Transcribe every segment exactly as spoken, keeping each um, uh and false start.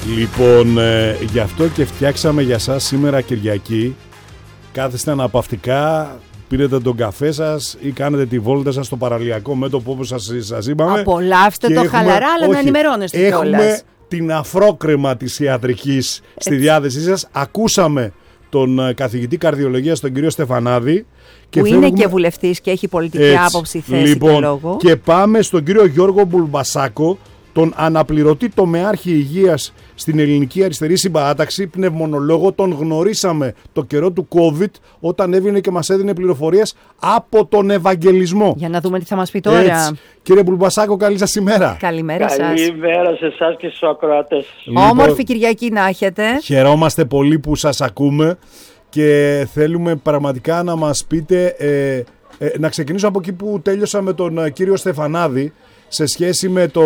Λοιπόν, ε, γι' αυτό και φτιάξαμε για σας σήμερα Κυριακή. Κάθεστε αναπαυτικά, πήρετε τον καφέ σας ή κάνετε τη βόλτα σας στο παραλιακό μέτωπο όπως σας, σας είπαμε. Απολαύστε το έχουμε, χαλαρά, αλλά όχι, να ενημερώνεστε κιόλας. Έχουμε την αφρόκρεμα της ιατρικής στη διάθεσή σας. Ακούσαμε τον καθηγητή καρδιολογίας, τον κύριο Στεφανάδη. Και που φεύγουμε... είναι και βουλευτής και έχει πολιτική Έτσι. άποψη, θέση λοιπόν, και λόγο. Και πάμε στον κύριο Γιώργο Μπουλμπασάκο, τον αναπληρωτή τομεάρχη υγείας στην Ελληνική Αριστερή Συμπαράταξη, πνευμονολόγο. Τον γνωρίσαμε το καιρό του COVID, όταν έβγαινε και μας έδινε πληροφορίες από τον Ευαγγελισμό. Για να δούμε τι θα μας πει τώρα. Έτσι. Κύριε Μπουλμπασάκο, καλή σας ημέρα. Καλημέρα σας. Καλημέρα σε εσάς και στους ακροατές. Λοιπόν, όμορφη Κυριακή να έχετε. Χαιρόμαστε πολύ που σας ακούμε και θέλουμε πραγματικά να μας πείτε, ε, ε, να ξεκινήσω από εκεί που τέλειωσα με τον ε, κύριο Στεφανάδη, σε σχέση με το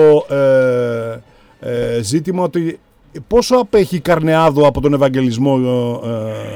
ε, ε, ζήτημα ότι πόσο απέχει η Καρνεάδο από τον Ευαγγελισμό. Ε,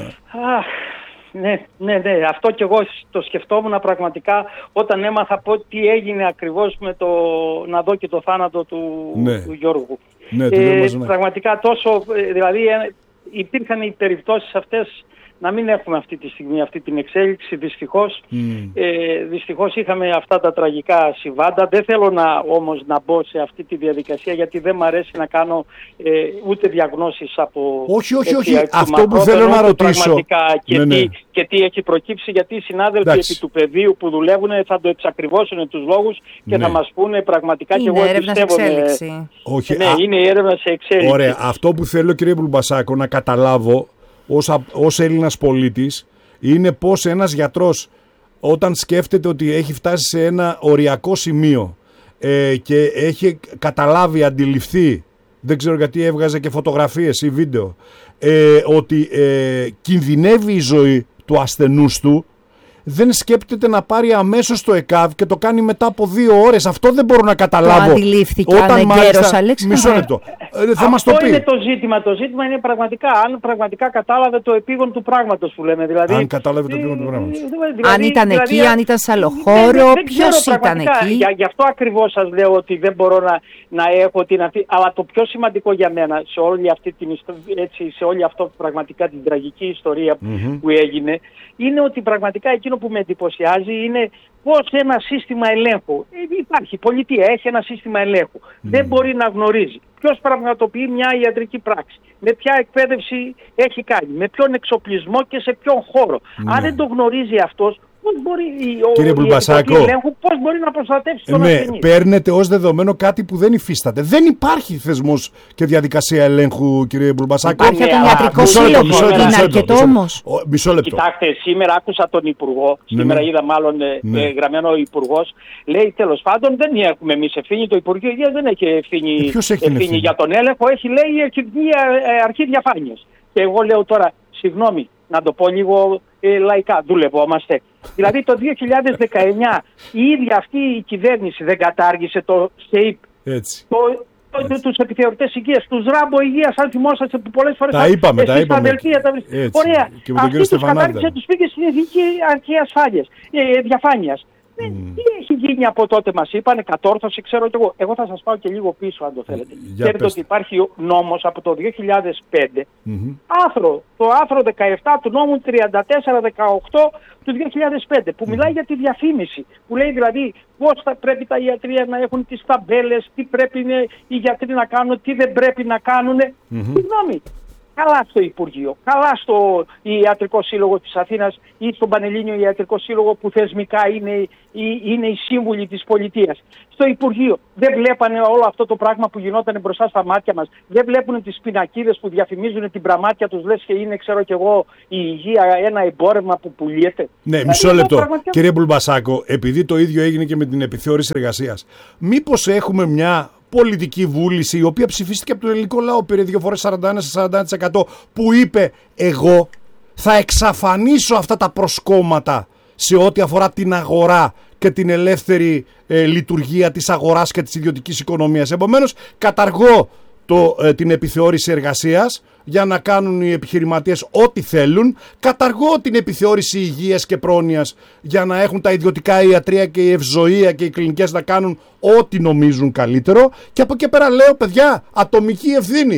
ε. Αχ, ναι, ναι, ναι, αυτό κι εγώ το σκεφτόμουν πραγματικά όταν έμαθα πω τι έγινε ακριβώς με το να δω και το θάνατο του, ναι. του Γιώργου. Ναι, ε, ναι. Πραγματικά τόσο, δηλαδή υπήρχαν οι περιπτώσεις αυτές να μην έχουμε αυτή τη στιγμή αυτή την εξέλιξη, δυστυχώς. Mm. Ε, δυστυχώς είχαμε αυτά τα τραγικά συμβάντα. Δεν θέλω να, όμως να μπω σε αυτή τη διαδικασία, γιατί δεν μου αρέσει να κάνω ε, ούτε διαγνώσεις από... Όχι, όχι, όχι. Αυτό που θέλω να ρωτήσω... Και, ναι, ναι. Τι, και τι έχει προκύψει, γιατί οι συνάδελφοι Εντάξει. επί του πεδίου που δουλεύουν θα το εξακριβώσουν τους λόγους και ναι. θα μας πούνε πραγματικά. Είναι και εγώ έρευνα σε εξέλιξη. Όχι, ναι, α... είναι η έρευνα σε εξέλιξη. Ωραία. Αυτό που θέλω, κύριε Μπουλμπασάκο, να καταλάβω ως, ως Έλληνας πολίτης, είναι πως ένας γιατρός, όταν σκέφτεται ότι έχει φτάσει σε ένα οριακό σημείο ε, και έχει καταλάβει, αντιληφθεί, δεν ξέρω γιατί έβγαζε και φωτογραφίες ή βίντεο, ε, ότι ε, κινδυνεύει η ζωή του ασθενούς του, δεν σκέπτεται να πάρει αμέσως το ΕΚΑΒ και το κάνει μετά από δύο ώρες. Αυτό δεν μπορώ να καταλάβω. Το αντιλήφθηκε ανεγκαίρος, Αλέξη. Μισό λεπτό. Ε, θα μας το Αυτό πει. είναι το ζήτημα. Το ζήτημα είναι πραγματικά αν πραγματικά κατάλαβε το επίγον του πράγματος που λέμε. Δηλαδή, αν κατάλαβε το επίγον του πράγματος. Δηλαδή, αν ήταν δηλαδή, εκεί, αν ήταν σε άλλο χώρο, ποιος ήταν εκεί. Για, γι' αυτό ακριβώς σας λέω ότι δεν μπορώ να, να έχω την αυτή. Αλλά το πιο σημαντικό για μένα σε όλη αυτή την έτσι, σε όλη αυτό πραγματικά την τραγική ιστορία mm-hmm. που έγινε, είναι ότι πραγματικά εκείνο που με εντυπωσιάζει είναι πώς ένα σύστημα ελέγχου. Υπάρχει, η πολιτεία έχει ένα σύστημα ελέγχου. Mm. Δεν μπορεί να γνωρίζει ποιος πραγματοποιεί μια ιατρική πράξη, με ποια εκπαίδευση έχει κάνει, με ποιον εξοπλισμό και σε ποιον χώρο. Mm. Αν δεν το γνωρίζει αυτός, πώς μπορεί Κύριε ο, η ελέγχου, πώς μπορεί να προστατεύσει τον ναι, ασθενή. Παίρνετε ως δεδομένο κάτι που δεν υφίσταται. Δεν υπάρχει θεσμός και διαδικασία ελέγχου, κύριε Μπουλμπασάκο. Υπάρχει τον ιατρικό σύλλογο. Είναι αρκετό όμως. Μισό λεπτό. Κοιτάξτε, σήμερα άκουσα τον Υπουργό, ναι, σήμερα ναι. είδα μάλλον ναι. ε, γραμμένο ο Υπουργός, λέει τέλος πάντων δεν έχουμε εμείς ευθύνη, το Υπουργείο Υγείας δεν έχει ευθύνη, ε, έχει ευθύνη, ευθύνη για τον έλεγχο, έχει λέει η αρχή, αρχή διαφάνειας. Και εγώ λέω τώρα, συγγνώμη, να το πω λίγο ε, λαϊκά, δουλευόμαστε. Δηλαδή το δύο χιλιάδες δεκαεννιά η ίδια αυτή η κυβέρνηση δεν κατάργησε το ΣΕΙΠ, το, το, το, τους επιθεωρητές υγείας, τους ράμπο υγείας, αν θυμόσαστε που πολλές φορές τα είπαμε, τα είπαμε. Δελτία, τα... Ωραία, αυτοί τους κατάργησε, τους πήγε στην Εθνική Αρχή Ασφάλειας, ε, Διαφάνειας. Mm. Τι έχει γίνει από τότε, μας είπανε, κατόρθωση, ξέρω κι εγώ. Εγώ θα σας πάω και λίγο πίσω, αν το θέλετε. Ξέρετε ότι υπάρχει νόμος από το δύο χιλιάδες πέντε, mm-hmm. άρθρο, το άρθρο δεκαεπτά του νόμου τριάντα τέσσερα δεκαοκτώ του δύο χιλιάδες πέντε, που mm. μιλάει για τη διαφήμιση. Που λέει δηλαδή πώς θα πρέπει τα ιατρία να έχουν τις ταμπέλες, τι πρέπει οι γιατροί να κάνουν, τι δεν πρέπει να κάνουν. Mm-hmm. Συγγνώμη. Καλά στο Υπουργείο, καλά στο Ιατρικό Σύλλογο της Αθήνας ή στον Πανελλήνιο Ιατρικό Σύλλογο που θεσμικά είναι, είναι οι σύμβουλοι της πολιτείας. Στο Υπουργείο δεν βλέπανε όλο αυτό το πράγμα που γινόταν μπροστά στα μάτια μας. Δεν βλέπουν τις πινακίδες που διαφημίζουν την πραμάτια τους, λες και είναι, ξέρω κι εγώ, η υγεία ένα εμπόρευμα που πουλιέται. Ναι, μισό λεπτό. Πραγματικά... Κύριε Μπουλμπασάκο, επειδή το ίδιο έγινε και με την επιθεώρηση εργασίας, μήπως έχουμε μια πολιτική βούληση η οποία ψηφίστηκε από τον ελληνικό λαό, πήρε δύο φορές σαράντα ένα τοις σαράντα ένα τοις εκατό, που είπε εγώ θα εξαφανίσω αυτά τα προσκόμματα σε ό,τι αφορά την αγορά και την ελεύθερη ε, λειτουργία της αγοράς και της ιδιωτικής οικονομίας. Επομένως, καταργώ το, ε, την επιθεώρηση εργασίας για να κάνουν οι επιχειρηματίες ό,τι θέλουν. Καταργώ την επιθεώρηση υγείας και πρόνοιας για να έχουν τα ιδιωτικά ιατρεία και η ευζοία και οι κλινικές να κάνουν ό,τι νομίζουν καλύτερο. Και από εκεί πέρα λέω, παιδιά, ατομική ευθύνη.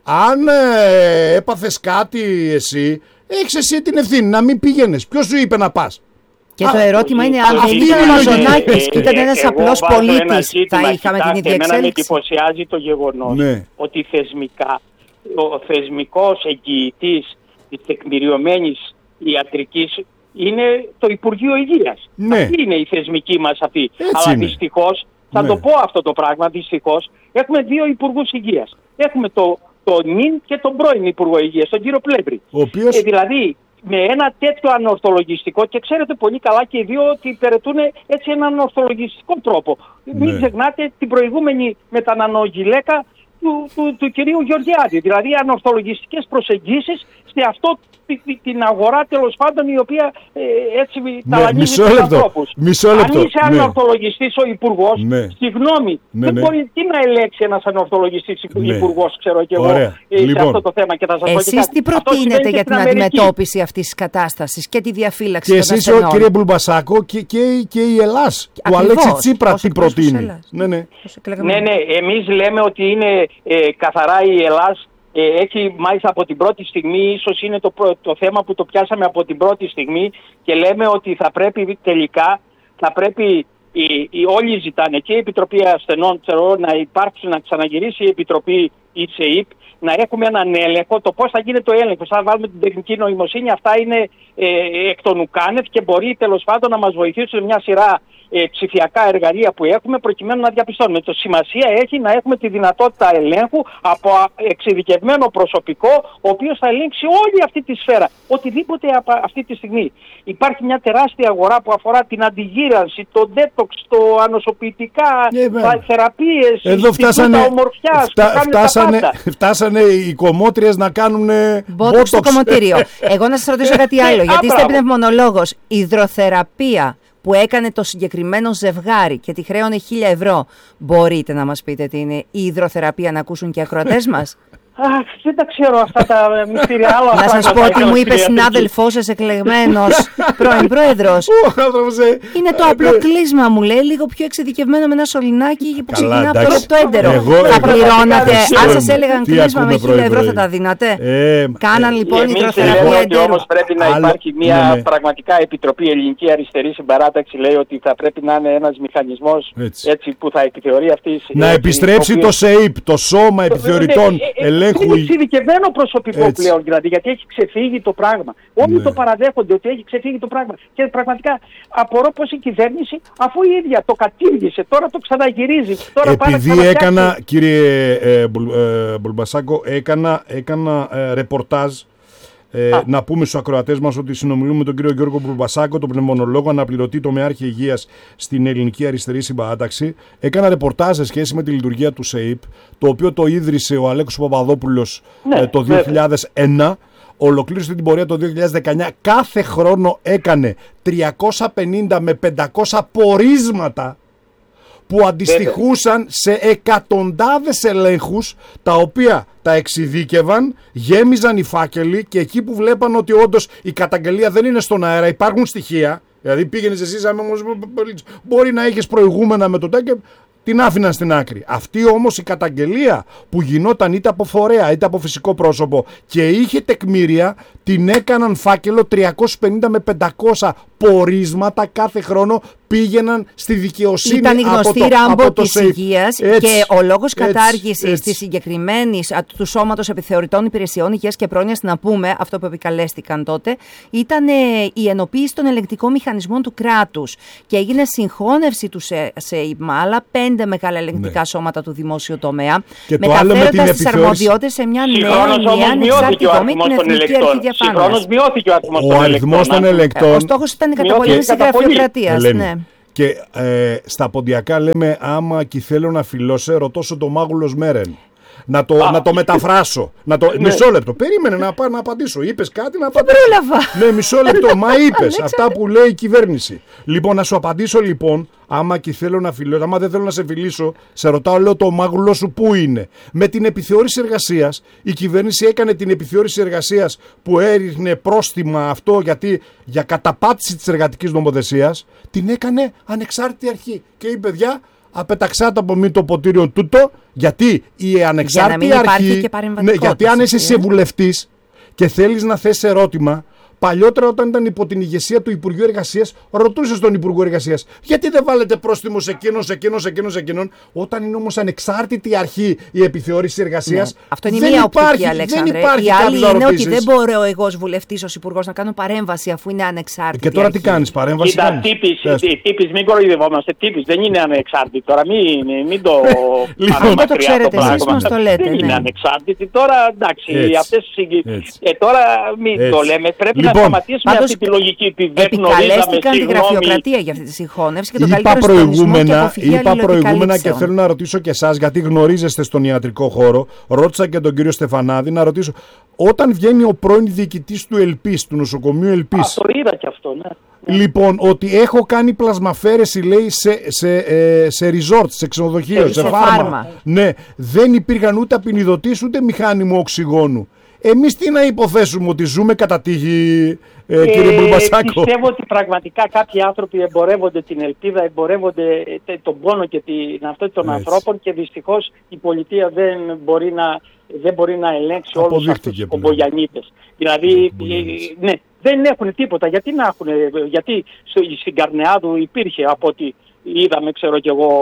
Αν ε, έπαθες κάτι εσύ, έχεις εσύ την ευθύνη να μην πήγαινες. Ποιος σου είπε να πας? Και το ερώτημα είναι, αν δεν ήταν ο Μαζονάκης και ήταν ένας απλός πολίτης, θα είχαμε την ίδια εξέλιξη? Εμένα με εντυπωσιάζει το γεγονός ναι. ότι θεσμικά, ο θεσμικός εγγυητής της τεκμηριωμένης ιατρικής είναι το Υπουργείο Υγείας. Ναι. Αυτή είναι η θεσμική μας αυτή. Έτσι Αλλά είναι. δυστυχώς, θα ναι. το πω αυτό το πράγμα, δυστυχώς, έχουμε δύο Υπουργούς Υγείας. Έχουμε το, το νυν και τον πρώην Υπουργό Υγείας, τον κύριο Πλεύρη. Ο οποίος... ε, δηλαδή, με ένα τέτοιο ανορθολογιστικό, και ξέρετε πολύ καλά και οι δύο ότι υπηρετούν έτσι έναν ανορθολογιστικό τρόπο. Ναι. Μην ξεχνάτε την προηγούμενη μετανανογιλέκα του, του, του κυρίου Γεωργιάδη. Δηλαδή ανορθολογιστικές προσεγγίσεις σε αυτό την αγορά τέλος πάντων η οποία ε, έτσι ναι, ταλανίζει τους ανθρώπους. Μισό λεπτό. Αν είσαι ναι. ανορθολογιστής ο υπουργός, ναι. συγγνώμη, ναι, δεν ναι. μπορεί τι να ελέξει ένας ανορθολογιστής ναι. υπουργός, ξέρω και εγώ, ε, λοιπόν. σε αυτό το θέμα. Και θα σας εσείς πω τι προτείνετε για την αντιμετώπιση αυτής της κατάστασης και τη διαφύλαξη και των εσείς, ασθενών? κύριε Μπουλμπασάκο, και, και, και η Ελλάς, του Αλέξη Τσίπρα, τι προτείνει? Ναι, ναι. ναι, ναι, εμείς λέμε ότι είναι ε, καθαρά η Ελλάς. Ε, έχει μάλιστα από την πρώτη στιγμή, ίσως είναι το, το θέμα που το πιάσαμε από την πρώτη στιγμή και λέμε ότι θα πρέπει τελικά, θα πρέπει οι, οι, όλοι ζητάνε και η Επιτροπή Ασθενών ξέρω, να υπάρξει, να ξαναγυρίσει η Επιτροπή η ΣΕΙΠ, να έχουμε έναν έλεγχο, το πώς θα γίνεται το έλεγχο. Αν βάλουμε την τεχνική νοημοσύνη, αυτά είναι ε, εκ των ουκάνευ και μπορεί τέλος πάντων να μας βοηθήσουν μια σειρά ε, ψηφιακά εργαλεία που έχουμε προκειμένου να διαπιστώνουμε. Το σημασία έχει να έχουμε τη δυνατότητα ελέγχου από εξειδικευμένο προσωπικό, ο οποίος θα ελέγξει όλη αυτή τη σφαίρα. Οτιδήποτε από αυτή τη στιγμή. Υπάρχει μια τεράστια αγορά που αφορά την αντιγύρανση, το detox, το ανοσοποιητικά, yeah, θεραπείες, εδώ φτάσανε, ομορφιάς, φτα, φτάσανε, φτάσανε οι κομμότριες να κάνουν μπότοξ στο κομμωτήριο. Εγώ να σας ρωτήσω κάτι άλλο, γιατί είστε πνευμονολόγος. Η υδροθεραπεία που έκανε το συγκεκριμένο ζευγάρι και τη χρέωνε χίλια ευρώ, μπορείτε να μας πείτε τι είναι η υδροθεραπεία, να ακούσουν και οι ακροατές μας? Αχ, δεν τα ξέρω αυτά τα μυστήρια. Να σας πω ότι μου είπε συνάδελφός σας εκλεγμένος πρώην πρόεδρος. Είναι το απλό κλείσμα, μου λέει, λίγο πιο εξειδικευμένο με ένα σωληνάκι που ξεκινά από το λεπτό έντερο. Θα πληρώνατε, αν σας έλεγαν κλείσμα με χίλια ευρώ θα τα δίνατε? Κάναν λοιπόν υδροθεραπεία εντέρου. Όμως πρέπει να υπάρχει μια πραγματικά επιτροπή ελληνική αριστερή συμπαράταξη, λέει ότι θα πρέπει να είναι ένας μηχανισμός που θα επιθεωρεί αυτή. Να επιστρέψει το ΣΕΙΠ, το Σώμα Επιθεωρητών Ελέγχου. Είναι εξειδικευμένο προσωπικό έτσι. Πλέον δηλαδή, γιατί έχει ξεφύγει το πράγμα. Όλοι ναι. το παραδέχονται ότι έχει ξεφύγει το πράγμα. Και πραγματικά απορώ πως η κυβέρνηση, αφού η ίδια το κατήργησε, τώρα το ξαναγυρίζει. Τώρα επειδή έκανα, κύριε ε, Μπουλ, ε, Μπουλμπασάκο, έκανα, έκανα ε, ρεπορτάζ. Ε, να πούμε στους ακροατές μας ότι συνομιλούμε με τον κύριο Γιώργο Μπουλμπασάκο, τον πνευμονολόγο, αναπληρωτή τομεάρχη υγείας στην Ελληνική Αριστερή Συμπαράταξη. Έκανα ρεπορτάζ σε σχέση με τη λειτουργία του ΣΕΙΠ, το οποίο το ίδρυσε ο Αλέκος Παπαδόπουλος ναι, ε, το δύο χιλιάδες ένα. Ολοκλήρωσε την πορεία το δύο χιλιάδες δεκαεννιά. Κάθε χρόνο έκανε τριακόσια πενήντα με πεντακόσια πορίσματα που αντιστοιχούσαν σε εκατοντάδες ελέγχους, τα οποία τα εξειδίκευαν, γέμιζαν οι φάκελοι και εκεί που βλέπαν ότι όντως η καταγγελία δεν είναι στον αέρα, υπάρχουν στοιχεία. Δηλαδή πήγαινες εσύ, μπορεί να έχεις προηγούμενα με τον τάκε, την άφηναν στην άκρη. Αυτή όμως η καταγγελία που γινόταν είτε από φορέα είτε από φυσικό πρόσωπο και είχε τεκμήρια, την έκαναν φάκελο, τριακόσια πενήντα με πεντακόσια πορίσματα κάθε χρόνο πήγαιναν στη δικαιοσύνη. Ήταν η γνωστή από το, Ράμπο της υγείας και ο λόγος κατάργησης της συγκεκριμένης του Σώματος Επιθεωρητών Υπηρεσιών Υγείας και Πρόνοιας, να πούμε, αυτό που επικαλέστηκαν τότε, ήταν η ενοποίηση των ελεγκτικών μηχανισμών του κράτους και έγινε συγχώνευση του ΣΕΙΠ με άλλα πέντε μεγάλα ελεγκτικά ναι. σώματα του δημόσιου τομέα, μεταφέροντας τις αρμοδιότητες σε μια νέα ανεξάρτητη δομή, την Εθνική Αρχή Διαφάνειας. Ο αριθμός των ελεγκτών. Ο στόχος ήταν η καταπολέμηση της γραφειοκρατίας. Ναι. Και ε, στα ποντιακά λέμε, άμα κι θέλω να φιλώσαι, ρωτώσω το μάγουλος μέρεν. Να το, να το μεταφράσω. Να το, ναι. Μισό λεπτό. Περίμενε να πάω να απαντήσω. Είπες κάτι να απαντήσω. Ναι, μισό λεπτό. Μα είπες αυτά που λέει η κυβέρνηση. Λοιπόν, να σου απαντήσω λοιπόν. Άμα και θέλω να φιλήσω, άμα δεν θέλω να σε φιλήσω, σε ρωτάω, λέω, το μάγουλό σου πού είναι. Με την επιθεώρηση εργασίας, η κυβέρνηση έκανε την επιθεώρηση εργασίας που έριχνε πρόστιμα αυτό γιατί για καταπάτηση της εργατικής νομοθεσίας, την έκανε ανεξάρτητη αρχή. Και είπε, παιδιά, απεταξάτε από μη το ποτήριο τούτο, γιατί η ανεξάρτητη για να αρχή. Ναι, γιατί αν είσαι σε βουλευτής και θέλεις να θέσεις ερώτημα, παλιότερα, όταν ήταν υπό την ηγεσία του Υπουργείου Εργασίας, ρωτούσε τον Υπουργό Εργασίας, γιατί δεν βάλετε πρόστιμο σε εκείνον, σε εκείνον, σε εκείνον, σε εκείνον. Όταν είναι όμως ανεξάρτητη αρχή η επιθεώρηση εργασίας. Ναι. Αυτό είναι μία οπτική, Αλέξανδρε. Η άλλη είναι ότι δεν μπορώ εγώ ως βουλευτής, ως υπουργός, να κάνω παρέμβαση αφού είναι ανεξάρτητη. Και τώρα αρχή. Τι κάνεις, παρέμβαση? Κοίτα, τύπης, μην κοροϊδευόμαστε. Τύπης δεν είναι ανεξάρτητη. Τώρα μην, μην το. Λοιπόν, δεν το ξέρετε, εσείς μας το λέτε. Δεν ναι. είναι ανεξάρτητη. Τώρα εντάξει, αυτές ε, τώρα μην Έτσι. το λέμε. Πρέπει Λοιπόν, να σταματήσουμε αυτή τη λογική. Επικαλέστηκαν τη γραφειοκρατία για αυτή τη συγχώνευση και τον είπα καλύτερο συντονισμό και αποφυγή είπα προηγούμενα και αλληλοεπικαλύψεων. θέλω να ρωτήσω και εσάς, γιατί γνωρίζεστε στον ιατρικό χώρο. Ρώτησα και τον κύριο Στεφανάδη να ρωτήσω. Όταν βγαίνει ο πρώην διοικητής του Ελπίς, του νοσοκομείου Ελπίς. Α, το είδα και αυτό, ναι. Λοιπόν, ότι έχω κάνει πλασμαφέρεση, λέει, σε, σε, ε, σε resort, σε ξενοδοχείο, σε, σε φάρμα. φάρμα. Ναι, δεν υπήρχαν ούτε απεινιδωτήσεις ούτε μηχάνημο οξυγόνου. Εμείς τι να υποθέσουμε, ότι ζούμε κατά τύχη, ε, ε, κύριε Μπουλμπασάκο? Πιστεύω ότι πραγματικά κάποιοι άνθρωποι εμπορεύονται την ελπίδα, εμπορεύονται τον πόνο και την αυτότητα των Έτσι. ανθρώπων, και δυστυχώς η πολιτεία δεν μπορεί να, δεν μπορεί να ελέγξει όλους αυτούς τους κομπογιανίτες. Δηλαδή, ναι, δεν έχουν τίποτα. Γιατί να έχουν, γιατί στην Καρνεάδου υπήρχε, από ό,τι είδαμε, ξέρω κι εγώ,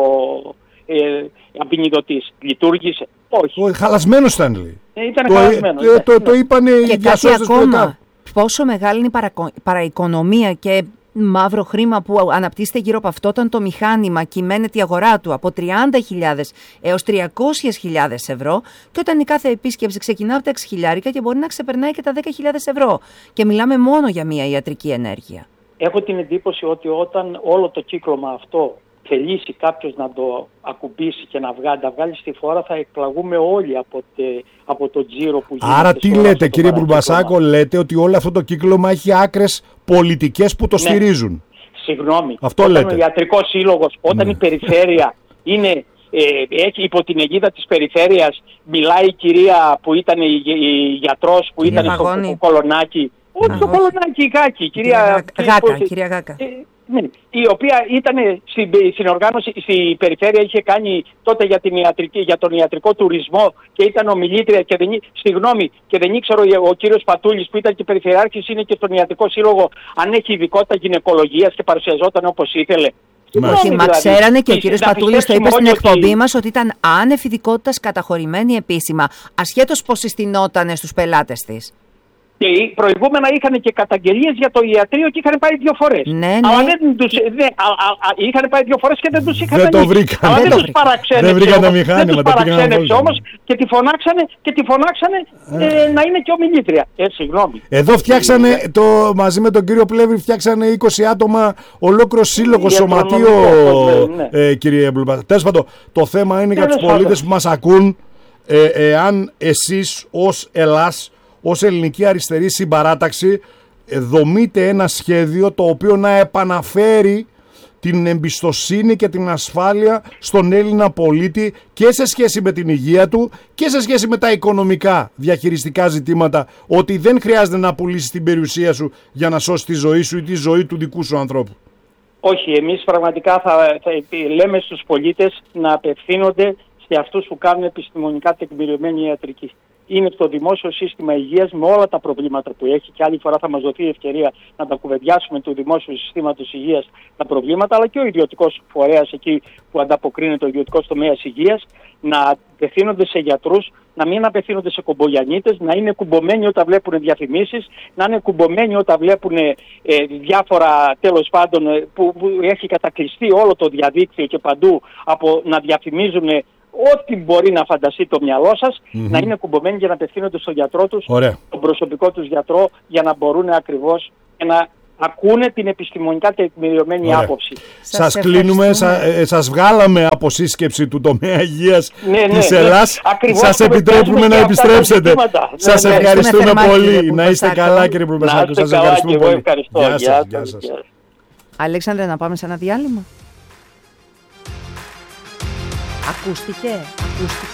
ε, απεινιδωτής. Λειτουργήσε? Όχι. Ο, χαλασμένος ήταν, λέει. Ε, ήταν το, χαλασμένος. Ε, το, το είπανε οι και διασώστες κάτι ακόμα. Πόσο μεγάλη είναι η παρακο... παραοικονομία και μαύρο χρήμα που αναπτύσσεται γύρω από αυτό, όταν το μηχάνημα κυμαίνεται η αγορά του από τριάντα χιλιάδες έως τριακόσιες χιλιάδες ευρώ, και όταν η κάθε επίσκεψη ξεκινά από τα έξι χιλιάρικα και μπορεί να ξεπερνάει και τα δέκα χιλιάδες ευρώ. Και μιλάμε μόνο για μια ιατρική ενέργεια. Έχω την εντύπωση ότι όταν όλο το κύκλωμα αυτό θελήσει κάποιος να το ακουμπήσει και να βγάλει, να βγάλει στη φόρα, θα εκπλαγούμε όλοι από, τε, από το τζίρο που γίνεται. Άρα τι λέτε, κύριε Μπουλμπασάκο? Λέτε ότι όλο αυτό το κύκλωμα έχει άκρες πολιτικές που το ναι. στηρίζουν. Συγγνώμη. Αυτό όταν λέτε. Ο ιατρικός σύλλογος, όταν ναι. η περιφέρεια είναι, ε, έχει υπό την αιγίδα της περιφέρειας, μιλάει η κυρία που ήταν η, η γιατρός που ήταν στο Κολονάκι. Όχι στο Κολονάκι, η Γάκη. Κυρία Γάκα. Κυρία Γάκα. Ε, Ναι, η οποία ήταν στην, στην οργάνωση, στη περιφέρεια, είχε κάνει τότε για, την ιατρική, για τον ιατρικό τουρισμό και ήταν ομιλήτρια και δεν, συγγνώμη, και δεν ήξερα ο, ο κύριος Πατούλης που ήταν και περιφερειάρχης, είναι και στον ιατρικό σύλλογο, αν έχει ειδικότητα γυναικολογίας και παρουσιαζόταν όπως ήθελε. Όχι, μα ξέρανε και ο κύριος Πατούλης το είπε στην εκπομπή μας ότι ήταν άνευ ειδικότητας καταχωρημένη επίσημα, ασχέτως πως συστηνότανε στους πελάτες της. Και προηγούμενα είχαν και καταγγελίες για το ιατρείο και είχαν πάει δύο φορές. Ναι, ναι. Αλλά δεν τους, ναι, α, α, α, είχαν πάει δύο φορές και δεν τους είχαν δεν το βρήκαν. Αλλά δεν, δεν τους παραξένεψε. Δεν βρήκαν τα μηχάνημα. Δεν τους παραξένεψε όμως και τη φωνάξανε, και τη φωνάξανε ε, να είναι και ομιλήτρια. Ε, συγγνώμη. Εδώ φτιάξανε, το, μαζί με τον κύριο Πλεύρη, φτιάξανε είκοσι άτομα ολόκληρο σύλλογο, σωματείο, ναι. ε, κύριε Μπουλμπασάκο. Τέλος πάντων, το θέμα είναι για τους πολίτες που μας ακούν, ε, εάν εσείς ως Ελλάς, ως ελληνική αριστερή συμπαράταξη, δομείται ένα σχέδιο το οποίο να επαναφέρει την εμπιστοσύνη και την ασφάλεια στον Έλληνα πολίτη, και σε σχέση με την υγεία του και σε σχέση με τα οικονομικά διαχειριστικά ζητήματα, ότι δεν χρειάζεται να πουλήσεις την περιουσία σου για να σώσεις τη ζωή σου ή τη ζωή του δικού σου ανθρώπου. Όχι, εμείς πραγματικά θα, θα λέμε στους πολίτες να απευθύνονται σε αυτούς που κάνουν επιστημονικά τεκμηριωμένη ιατρική. Είναι στο δημόσιο σύστημα υγείας με όλα τα προβλήματα που έχει, και άλλη φορά θα μας δοθεί η ευκαιρία να τα κουβεντιάσουμε του δημόσιου συστήματος υγείας τα προβλήματα, αλλά και ο ιδιωτικός φορέας εκεί που ανταποκρίνεται, ο ιδιωτικός τομέας υγείας, να απευθύνονται σε γιατρούς, να μην απευθύνονται σε κομπογιανίτες, να είναι κουμπωμένοι όταν βλέπουν διαφημίσεις, να είναι κουμπωμένοι όταν βλέπουν ε, διάφορα, τέλος πάντων, ε, που, που έχει κατακλειστεί όλο το διαδίκτυο και παντού από να διαφημίζουν ό,τι μπορεί να φανταστεί το μυαλό σας, mm-hmm. να είναι κουμπωμένοι για να απευθύνονται στον γιατρό τους, Ωραία. τον προσωπικό τους γιατρό, για να μπορούν ακριβώς και να ακούνε την επιστημονικά τεκμηριωμένη Ωραία. άποψη. Σας, σας κλείνουμε, σα, ε, σας βγάλαμε από σύσκεψη του τομέα υγείας ναι, ναι, της ναι, Ελλάς. Ναι, σας επιτρέπουμε να επιστρέψετε. Σας ναι, ναι. ευχαριστούμε πολύ. Κύριε να είστε καλά, κύριε Μπουλμπασάκο. Σας ευχαριστούμε πολύ. Ευχαριστώ. Γεια σας, γεια σας. Αλέξανδρε, να πάμε σε ένα διάλειμμα. Ακούστηκε, ακούστηκε.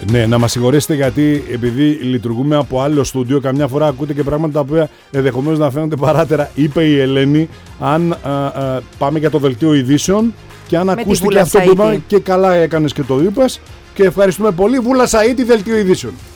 Ναι, να μας συγχωρέσετε γιατί επειδή λειτουργούμε από άλλο στούντιο, καμιά φορά ακούτε και πράγματα τα οποία ενδεχομένως να φαίνονται παράτερα. Είπε η Ελένη, αν α, α, πάμε για το δελτίο ειδήσεων και αν ακούστηκε αυτό που είπαμε, και καλά έκανες και το είπες. Και ευχαριστούμε πολύ. Βούλα Σαΐτη, δελτίο ειδήσεων.